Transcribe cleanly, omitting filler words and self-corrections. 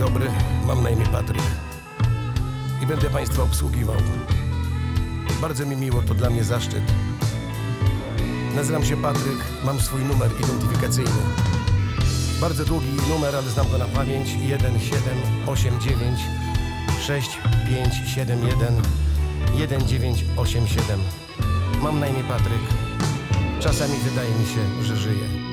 dobry, mam na imię Patryk i będę Państwa obsługiwał. Bardzo mi miło, to dla mnie zaszczyt. Nazywam się Patryk, mam swój numer identyfikacyjny. Bardzo długi numer, ale znam go na pamięć. 1789 6571 1987. Mam na imię Patryk. Czasami wydaje mi się, że żyję.